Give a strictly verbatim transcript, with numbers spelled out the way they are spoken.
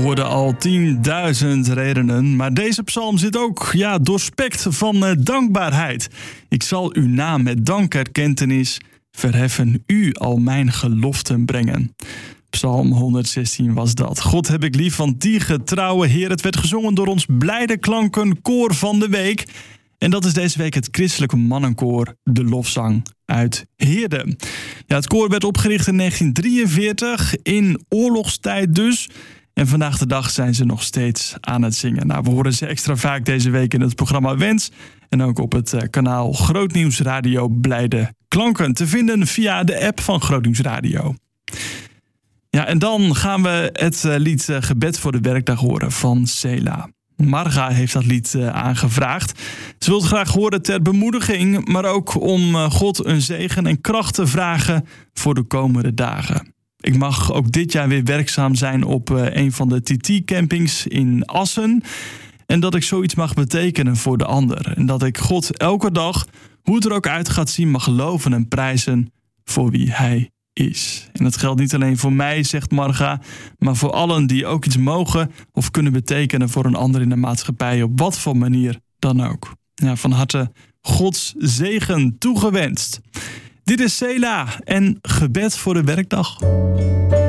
hoorde al tienduizend redenen, maar deze psalm zit ook ja, doorspekt van uh, dankbaarheid. Ik zal uw naam met dankerkentenis verheffen, u al mijn geloften brengen. Psalm honderdzestien was dat. God heb ik lief, want die getrouwe Heer. Het werd gezongen door ons blijde klanken koor van de week. En dat is deze week het christelijke mannenkoor De Lofzang uit Heerde. Ja, het koor werd opgericht in negentien drieënveertig, in oorlogstijd dus. En vandaag de dag zijn ze nog steeds aan het zingen. Nou, we horen ze extra vaak deze week in het programma Wens. En ook op het uh, kanaal Grootnieuws Radio Blijde Klanken. Te vinden via de app van Grootnieuws Radio. Ja, en dan gaan we het uh, lied uh, Gebed voor de Werkdag horen van Sela. Marga heeft dat lied uh, aangevraagd. Ze wil het graag horen ter bemoediging, maar ook om uh, God een zegen en kracht te vragen voor de komende dagen. Ik mag ook dit jaar weer werkzaam zijn op uh, een van de T T-campings in Assen. En dat ik zoiets mag betekenen voor de ander. En dat ik God elke dag, hoe het er ook uit gaat zien, mag geloven en prijzen voor wie hij is. En dat geldt niet alleen voor mij, zegt Marga, maar voor allen die ook iets mogen of kunnen betekenen voor een ander in de maatschappij, op wat voor manier dan ook. Ja, van harte Gods zegen toegewenst. Dit is Sela en Gebed voor de Werkdag.